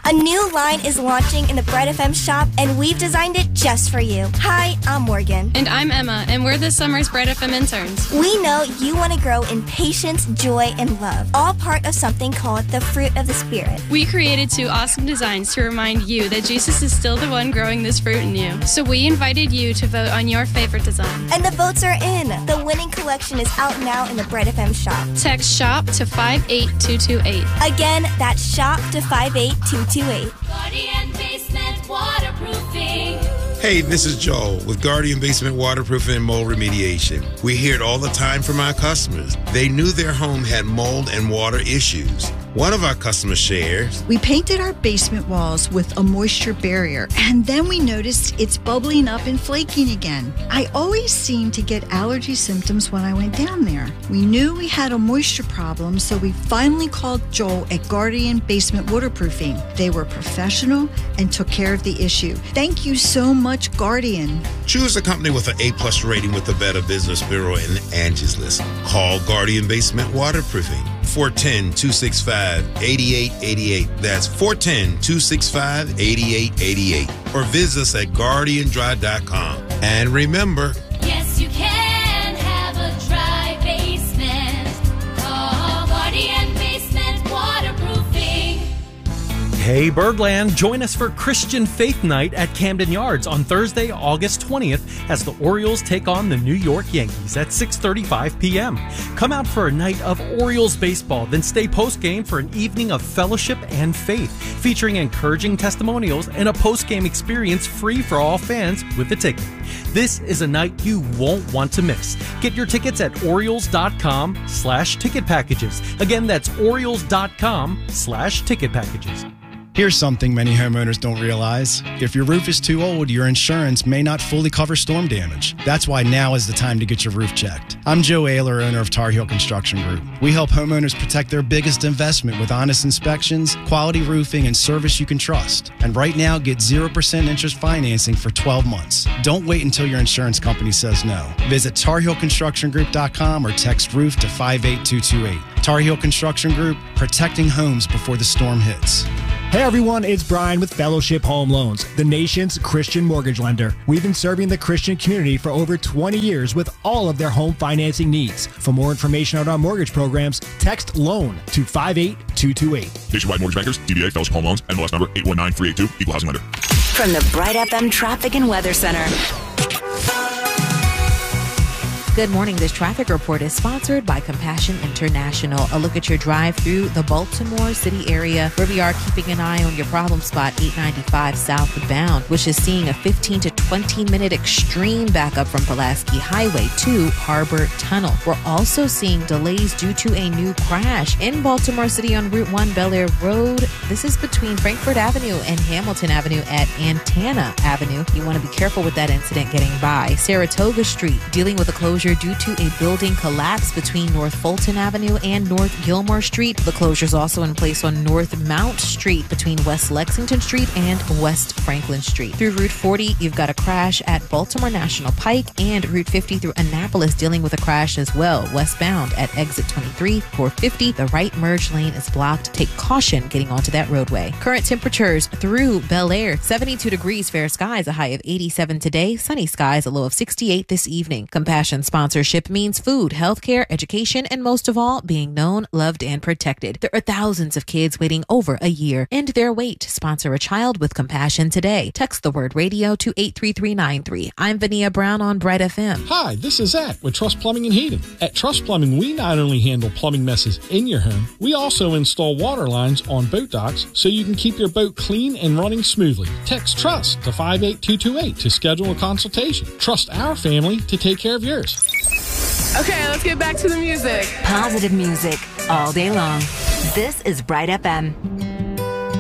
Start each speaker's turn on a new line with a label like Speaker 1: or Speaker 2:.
Speaker 1: A new line is launching in the Bright FM shop, and we've designed it just for you. Hi, I'm Morgan.
Speaker 2: And I'm Emma, and we're this summer's Bright FM interns.
Speaker 1: We know you want to grow in patience, joy, and love, all part of something called the fruit of the Spirit.
Speaker 2: We created 2 awesome designs to remind you that Jesus is still the one growing this fruit in you. So we invited you to vote on your favorite design.
Speaker 1: And the votes are in. The winning collection is out now in the Bright FM shop.
Speaker 2: Text SHOP to 58228.
Speaker 1: Again, that's SHOP to 58228.
Speaker 3: Guardian Basement Waterproofing.
Speaker 4: Hey, this is Joel with Guardian Basement Waterproofing and Mold Remediation. We hear it all the time from our customers. They knew their home had mold and water issues. One of our customers shares,
Speaker 5: "We painted our basement walls with a moisture barrier, and then we noticed it's bubbling up and flaking again. I always seem to get allergy symptoms when I went down there. We knew we had a moisture problem, so we finally called Joel at Guardian Basement Waterproofing. They were professional and took care of the issue. Thank you so much, Guardian."
Speaker 4: Choose a company with an A+ rating with the Better Business Bureau and Angie's List. Call Guardian Basement Waterproofing, 410-265-8888. That's 410-265-8888. Or visit us at guardiandry.com. And remember,
Speaker 3: Yes, you can have a dry basement. Call Guardian Basement Waterproofing.
Speaker 6: Hey Birdland, join us for Christian Faith Night at Camden Yards on Thursday, August 20th as the Orioles take on the New York Yankees at 6:35 p.m. Come out for a night of Orioles baseball, then stay post-game for an evening of fellowship and faith, featuring encouraging testimonials and a post-game experience free for all fans with a ticket. This is a night you won't want to miss. Get your tickets at Orioles.com/ticket packages. Again, that's Orioles.com/ticket packages.
Speaker 7: Here's something many homeowners don't realize. If your roof is too old, your insurance may not fully cover storm damage. That's why now is the time to get your roof checked. I'm Joe Ayler, owner of Tar Heel Construction Group. We help homeowners protect their biggest investment with honest inspections, quality roofing, and service you can trust. And right now, get 0% interest financing for 12 months. Don't wait until your insurance company says no. Visit TarHeelConstructionGroup.com or text roof to 58228. Tar Heel Construction Group, protecting homes before the storm hits.
Speaker 8: Hey everyone, it's Brian with Fellowship Home Loans, the nation's Christian mortgage lender. We've been serving the Christian community for over 20 years with all of their home financing needs. For more information on our mortgage programs, text LOAN to 58228.
Speaker 9: Nationwide Mortgage Bankers, DBA Fellowship Home Loans, NMLS number 819382, Equal Housing Lender.
Speaker 10: From the Bright FM Traffic and Weather Center. Good morning. This traffic report is sponsored by Compassion International. A look at your drive through the Baltimore City area, where we are keeping an eye on your problem spot 895 southbound, which is seeing a 15 to 20 minute extreme backup from Pulaski Highway to Harbor Tunnel. We're also seeing delays due to a new crash in Baltimore City on Route 1 Bel Air Road. This is between Frankfort Avenue and Hamilton Avenue at Antenna Avenue. You want to be careful with that incident getting by. Saratoga Street, dealing with a closure due to a building collapse between North Fulton Avenue and North Gilmore Street. The closure is also in place on North Mount Street between West Lexington Street and West Franklin Street. Through Route 40, you've got a crash at Baltimore National Pike, and Route 50 through Annapolis dealing with a crash as well. Westbound at exit 23, 450, the right merge lane is blocked. Take caution getting onto that roadway. Current temperatures through Bel Air, 72 degrees, fair skies, a high of 87 today, sunny skies, a low of 68 this evening. Compassion sponsorship means food, healthcare, education, and most of all, being known, loved, and protected. There are thousands of kids waiting over a year. End their wait. Sponsor a child with compassion today. Text the word radio to 83393. I'm Vania Brown on Bright FM.
Speaker 11: Hi, this is Zach with Trust Plumbing and Heating. At Trust Plumbing, we not only handle plumbing messes in your home, we also install water lines on boat docks so you can keep your boat clean and running smoothly. Text TRUST to 58228 to schedule a consultation. Trust our family to take care of yours.
Speaker 12: Okay, let's get back to the music.
Speaker 10: Positive music all day long. This is Bright FM.